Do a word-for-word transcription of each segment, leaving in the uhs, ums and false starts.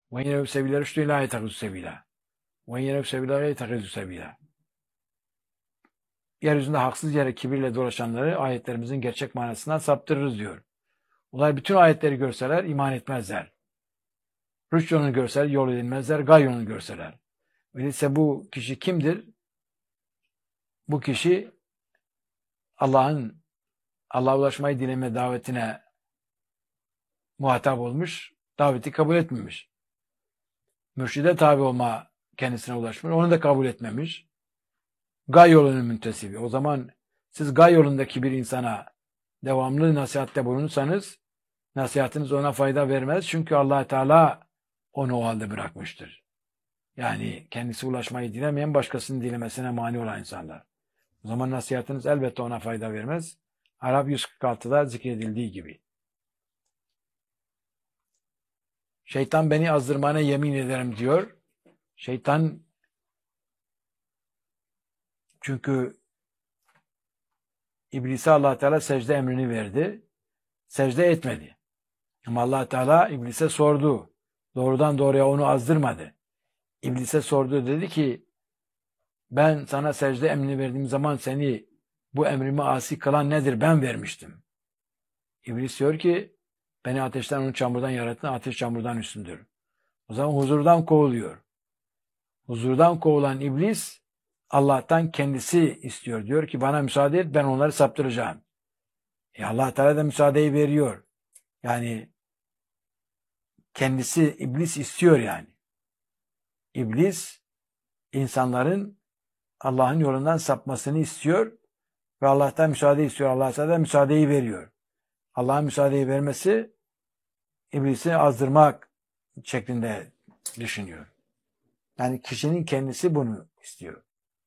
Ve yine sebiler üstü la yetekizu sebila. Ve yine sebiler la yetekizu sebila. Yeryüzünde haksız yere kibirle dolaşanları ayetlerimizin gerçek manasından saptırırız diyor. Onlar bütün ayetleri görseler iman etmezler. Rüşt yolunu görseler yol edilmezler, gay yolunu görseler. Öyleyse bu kişi kimdir? Bu kişi Allah'ın Allah'a ulaşmayı dileme davetine muhatap olmuş, daveti kabul etmemiş. Mürşide tabi olma kendisine ulaşmış, onu da kabul etmemiş. Gay yolunun müntesibi. O zaman siz gay yolundaki bir insana devamlı nasihatte bulunursanız nasihatiniz ona fayda vermez. Çünkü Allah Teala onu o halde bırakmıştır. Yani kendisi ulaşmayı dilemeyen başkasının dilemesine mani olan insanlar. O zaman nasihatiniz elbette ona fayda vermez. Arap yüz kırk altıda zikredildiği gibi. Şeytan beni azdırmana yemin ederim diyor. Şeytan çünkü İblise Allah Teala secde emrini verdi. Secde etmedi. Ama Allah Teala İblise sordu. Doğrudan doğruya onu azdırmadı. İblise sordu, dedi ki ben sana secde emrini verdiğim zaman seni bu emrimi asi kılan nedir? Ben vermiştim. İblis diyor ki beni ateşten onu çamurdan yarattın. Ateş çamurdan üstündür. O zaman huzurdan kovuluyor. Huzurdan kovulan iblis Allah'tan kendisi istiyor. Diyor ki bana müsaade et ben onları saptıracağım. E Allah Teala da müsaadeyi veriyor. Yani kendisi iblis istiyor yani. İblis insanların Allah'ın yolundan sapmasını istiyor ve Allah'tan müsaade istiyor. Allah Teala da müsaadeyi veriyor. Allah'ın müsaadeyi vermesi iblisi azdırmak şeklinde düşünüyor. Yani kişinin kendisi bunu istiyor.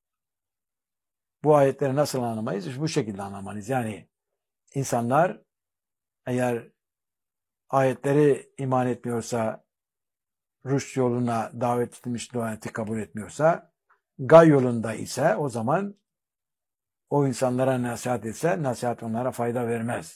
Bu ayetleri nasıl anlamayız? İşte bu şekilde anlamalıyız. Yani insanlar eğer ayetleri iman etmiyorsa, rüşt yoluna davet edilmiş daveti kabul etmiyorsa, gay yolunda ise o zaman o insanlara nasihat etse, nasihat onlara fayda vermez.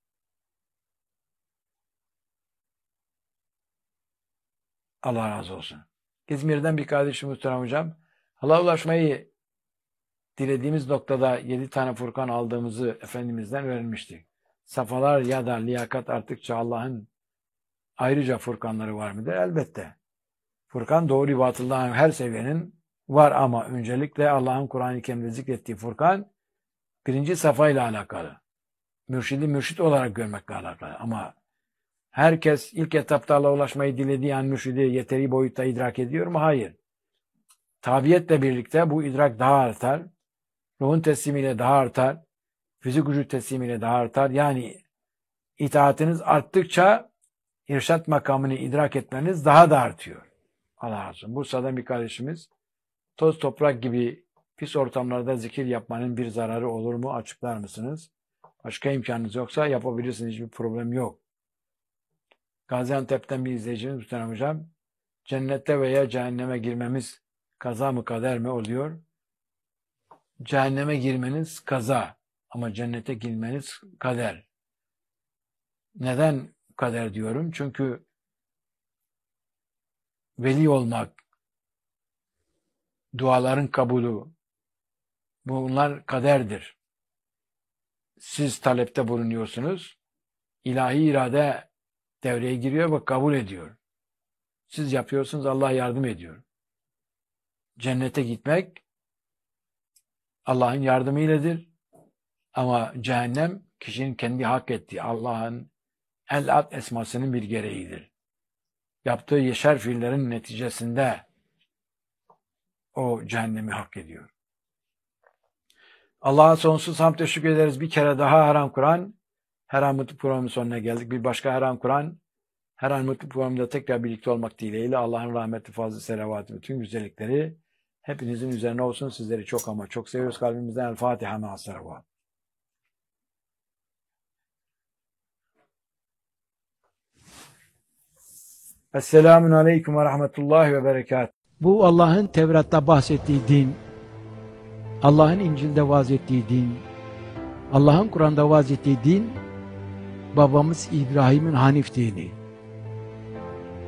Allah razı olsun. İzmir'den bir kardeşim muhterem hocam, Allah'a ulaşmayı dilediğimiz noktada yedi tane Furkan aldığımızı Efendimiz'den öğrenmiştik. Safalar ya da liyakat arttıkça Allah'ın ayrıca Furkanları var mıdır? Elbette. Furkan doğru batıldan her seviyenin var ama öncelikle Allah'ın Kur'an-ı Kerim'de zikrettiği Furkan birinci safhayla alakalı. Mürşidi mürşit olarak görmekle alakalı. Ama herkes ilk etapta Allah'a ulaşmayı dilediği an mürşidi yeteri boyutta idrak ediyor mu? Hayır. Tabiyetle birlikte bu idrak daha artar. Ruhun teslimiyle daha artar. Fizik gücü teslimiyle daha artar. Yani itaatiniz arttıkça irşat makamını idrak etmeniz daha da artıyor. Allah razı olsun. Bursa'dan bir kardeşimiz toz toprak gibi pis ortamlarda zikir yapmanın bir zararı olur mu? Açıklar mısınız? Başka imkanınız yoksa yapabilirsiniz. Hiçbir problem yok. Gaziantep'ten bir izleyicimiz Muhterem Hocam, cennette veya cehenneme girmemiz kaza mı kader mi oluyor? Cehenneme girmeniz kaza ama cennete girmeniz kader. Neden kader diyorum? Çünkü veli olmak, duaların kabulü, bunlar kaderdir. Siz talepte bulunuyorsunuz, ilahi irade devreye giriyor ve kabul ediyor. Siz yapıyorsunuz, Allah yardım ediyor. Cennete gitmek Allah'ın yardımı iledir. Ama cehennem kişinin kendi hak ettiği Allah'ın El-Ad esmasının bir gereğidir. Yaptığı yeşer fiillerin neticesinde o cehennemi hak ediyor. Allah'a sonsuz hamd teşekkür ederiz. Bir kere daha Her An Kur'an, Her An Mutlu programının sonuna geldik. Bir başka Her An Kur'an, Her An Mutlu programında tekrar birlikte olmak dileğiyle Allah'ın rahmeti, fazlı, selavatı, bütün güzellikleri hepinizin üzerine olsun. Sizleri çok ama çok seviyoruz kalbimizden. El Fatiha me'as salavat. Esselamun aleyküm ve rahmetullahi ve berekat. Bu Allah'ın Tevrat'ta bahsettiği din, Allah'ın İncil'de vaaz ettiği din, Allah'ın Kur'an'da vaaz ettiği din, babamız İbrahim'in Hanif dini.